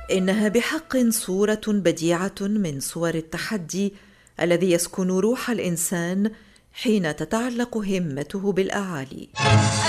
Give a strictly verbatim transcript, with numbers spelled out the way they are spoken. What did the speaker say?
إنها بحق صورة بديعة من صور التحدي الذي يسكن روح الإنسان حين تتعلق همته بالأعالي.